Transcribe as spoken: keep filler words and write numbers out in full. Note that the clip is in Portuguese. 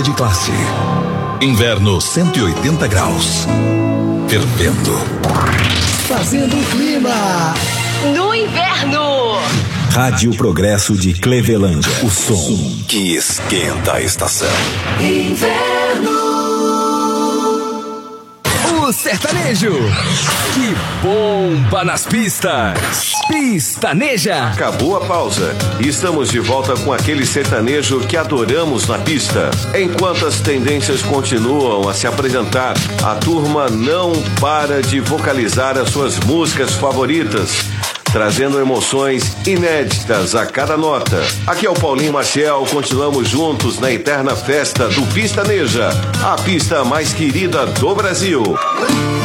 de classe. Inverno cento e oitenta graus. Fervendo. Fazendo clima. No inverno. Rádio Progresso de Clevelândia. O som que esquenta a estação. Inverno. O sertanejo que bomba nas pistas. Pistaneja. Acabou a pausa e estamos de volta com aquele sertanejo que adoramos na pista. Enquanto as tendências continuam a se apresentar, a turma não para de vocalizar as suas músicas favoritas, trazendo emoções inéditas a cada nota. Aqui é o Paulinho Maciel, continuamos juntos na eterna festa do Pistaneja, a pista mais querida do Brasil.